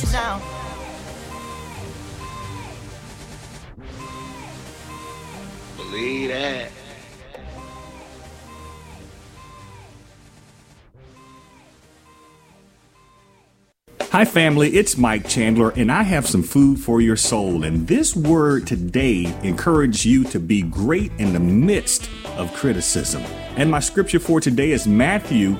sound. Believe that. Hi family, it's Mike Chandler and I have some food for your soul, and this word today encourages you to be great in the midst of criticism. And my scripture for today is Matthew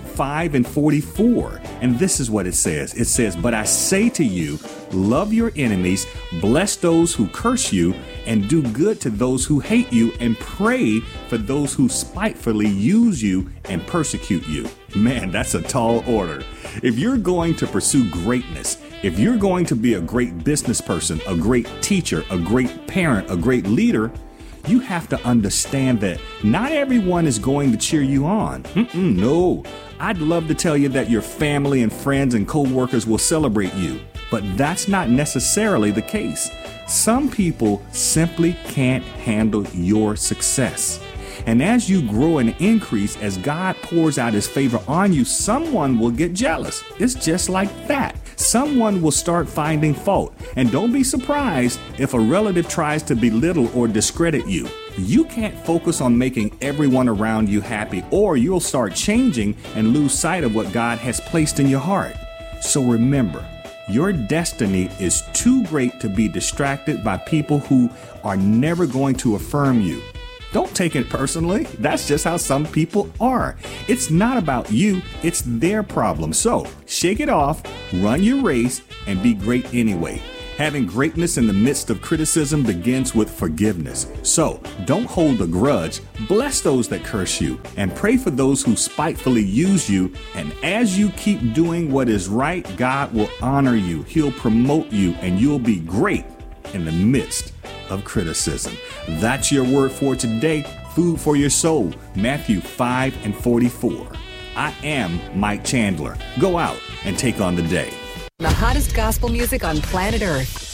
5:44, and this is what it says. It says, "But I say to you, love your enemies, bless those who curse you, and do good to those who hate you, and pray for those who spitefully use you and persecute you." Man, that's a tall order. If you're going to pursue greatness, if you're going to be a great business person, a great teacher, a great parent, a great leader, you have to understand that not everyone is going to cheer you on. No, I'd love to tell you that your family and friends and co-workers will celebrate you, but that's not necessarily the case. Some people simply can't handle your success. And as you grow and increase, as God pours out his favor on you, someone will get jealous. It's just like that. Someone will start finding fault. And don't be surprised if a relative tries to belittle or discredit you. You can't focus on making everyone around you happy, or you'll start changing and lose sight of what God has placed in your heart. So remember, your destiny is too great to be distracted by people who are never going to affirm you. Don't take it personally. That's just how some people are. It's not about you. It's their problem. So shake it off, run your race, and be great anyway. Having greatness in the midst of criticism begins with forgiveness. So don't hold a grudge. Bless those that curse you and pray for those who spitefully use you. And as you keep doing what is right, God will honor you. He'll promote you, and you'll be great in the midst of criticism. That's your word for today. Food for your soul. Matthew 5:44. I am Mike Chandler. Go out and take on the day. The hottest gospel music on planet Earth.